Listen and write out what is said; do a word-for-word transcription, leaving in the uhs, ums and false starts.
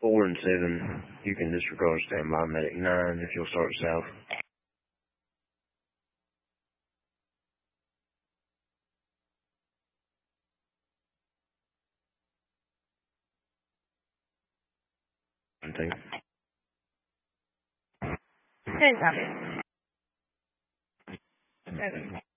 Four and seven, you can disregard standby medic. Nine, if you'll start south. Seventeen. Ten copy. Seven.